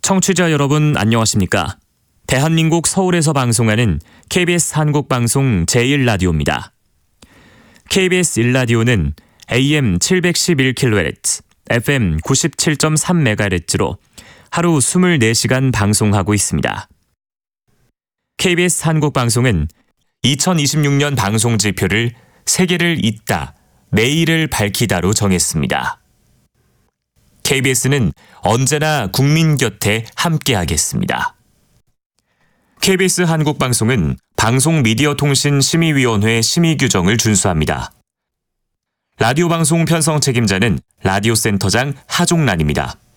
청취자 여러분 안녕하십니까? 대한민국 서울에서 방송하는 KBS 한국방송 제1라디오입니다. KBS 1라디오는 AM 711kHz, FM 97.3MHz로 하루 24시간 방송하고 있습니다. KBS 한국방송은 2026년 방송 지표를 세계를 잇다, 내일을 밝히다로 정했습니다. KBS는 언제나 국민 곁에 함께하겠습니다. KBS 한국방송은 방송미디어통신심의위원회 심의 규정을 준수합니다. 라디오 방송 편성 책임자는 라디오센터장 하종란입니다.